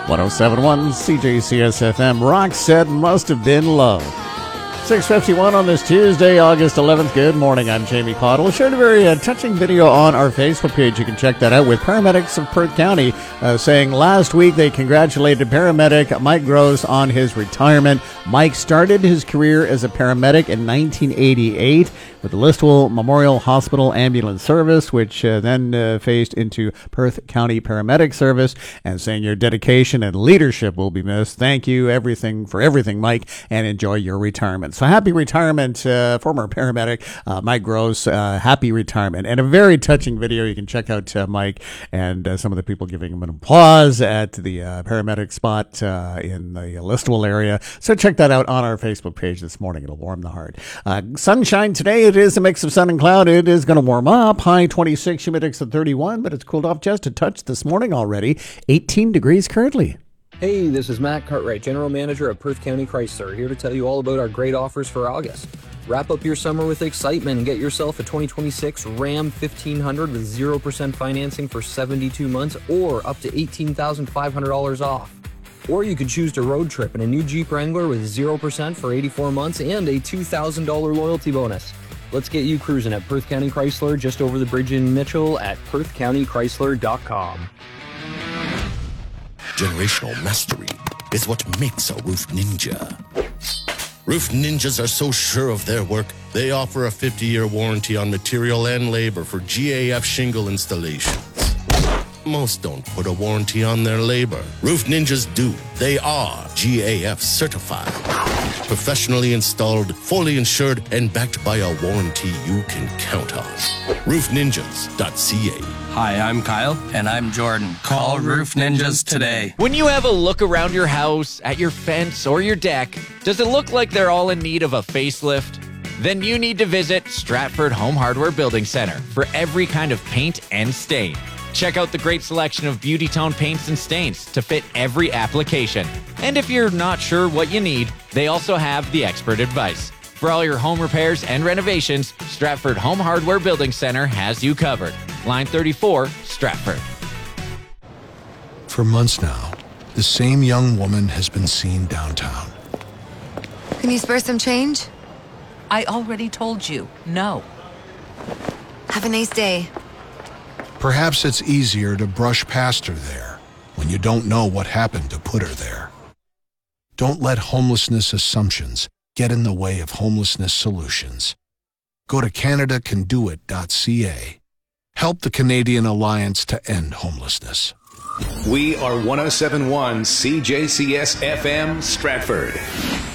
107.1 CJCS FM. Rock said must have been love. 6:51 on this Tuesday, August 11th. Good morning. I'm Jamie Cottle. Shared a very touching video on our Facebook page. You can check that out with paramedics of Perth County saying last week they congratulated paramedic Mike Gross on his retirement. Mike started his career as a paramedic in 1988 with the Listowel Memorial Hospital Ambulance Service, which then phased into Perth County Paramedic Service, and saying your dedication and leadership will be missed. Thank you for everything, Mike, and enjoy your retirement. So happy retirement, former paramedic Mike Gross. Happy retirement. And a very touching video. You can check out Mike and some of the people giving him an applause at the paramedic spot in the Listowel area. So check that out on our Facebook page this morning. It'll warm the heart. Sunshine today. It is a mix of sun and cloud. It is going to warm up. High 26, humidex at 31, but it's cooled off just a touch this morning already. 18 degrees currently. Hey, this is Matt Cartwright, General Manager of Perth County Chrysler, here to tell you all about our great offers for August. Wrap up your summer with excitement and get yourself a 2026 Ram 1500 with 0% financing for 72 months or up to $18,500 off. Or you could choose to road trip in a new Jeep Wrangler with 0% for 84 months and a $2,000 loyalty bonus. Let's get you cruising at Perth County Chrysler, just over the bridge in Mitchell at perthcountychrysler.com. Generational mastery is what makes a roof ninja. Roof ninjas are so sure of their work, they offer a 50-year warranty on material and labor for GAF shingle installations. Most don't put a warranty on their labor. Roof ninjas do. They are GAF certified. Professionally installed, fully insured, and backed by a warranty you can count on. RoofNinjas.ca. Hi, I'm Kyle. And I'm Jordan. Call Roof Ninjas today. When you have a look around your house, at your fence, or your deck, does it look like they're all in need of a facelift? Then you need to visit Stratford Home Hardware Building Center for every kind of paint and stain. Check out the great selection of Beauty Tone paints and stains to fit every application. And if you're not sure what you need, they also have the expert advice. For all your home repairs and renovations, Stratford Home Hardware Building Center has you covered. Line 34, Stratford. For months now, the same young woman has been seen downtown. Can you spare some change? I already told you, no. Have a nice day. Perhaps it's easier to brush past her there when you don't know what happened to put her there. Don't let homelessness assumptions get in the way of homelessness solutions. Go to CanadaCanDoIt.ca. Help the Canadian Alliance to End Homelessness. We are 107.1 CJCS FM Stratford.